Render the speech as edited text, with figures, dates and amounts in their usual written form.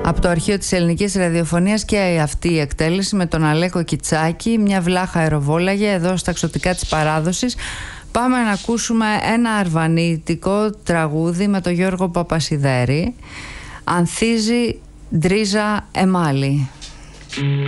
Από το αρχείο της ελληνικής ραδιοφωνίας και αυτή η εκτέλεση με τον Αλέκο Κιτσάκη, μια βλάχα αεροβόλαγε εδώ στα εξωτικά της παράδοσης. Πάμε να ακούσουμε ένα αρβανίτικο τραγούδι με τον Γιώργο Παπασιδέρη. Ανθίζει ντρίζα εμάλι.